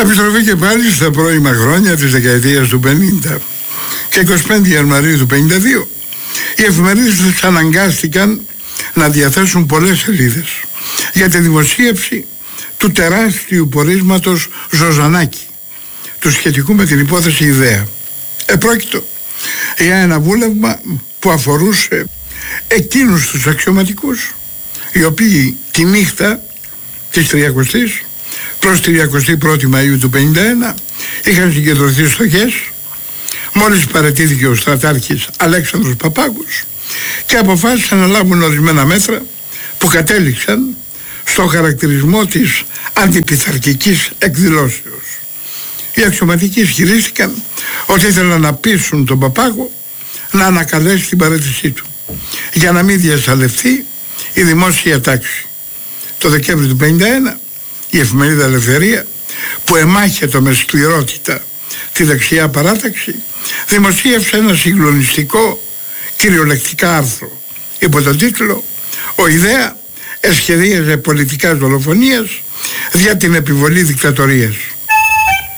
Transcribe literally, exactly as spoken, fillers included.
Επιστροφή και πάλι στα πρώιμα χρόνια της δεκαετίας του πενήντα και εικοστή πέμπτη Ιανουαρίου του πενήντα δύο οι εφημερίδες αναγκάστηκαν να διαθέσουν πολλές σελίδες για τη δημοσίευση του τεράστιου πορίσματος Ζωζανάκη, του σχετικού με την υπόθεση Ιδέα. Επρόκειτο για ένα βούλευμα που αφορούσε εκείνους τους αξιωματικούς οι οποίοι τη νύχτα της τριακοστής προς τριακοστή πρώτη Μαΐου του πενήντα ένα είχαν συγκεντρωθεί στο ΓΕΣ μόλις παραιτήθηκε ο στρατάρχης Αλέξανδρος Παπάγος και αποφάσισαν να λάβουν ορισμένα μέτρα που κατέληξαν στο χαρακτηρισμό της αντιπειθαρχικής εκδηλώσεως. Οι αξιωματικοί ισχυρίστηκαν ότι ήθελαν να πείσουν τον Παπάγο να ανακαλέσει την παραίτησή του για να μην διασαλευτεί η δημόσια τάξη. Το Δεκέμβριο του πενήντα ένα η εφημερίδα Ελευθερία, που εμάχεται με σκληρότητα τη δεξιά παράταξη, δημοσίευσε ένα συγκλονιστικό κυριολεκτικά άρθρο υπό τον τίτλο «Ο Ιδέα εσχεδίαζε πολιτικά δολοφονίας δια την επιβολή δικτατορίας».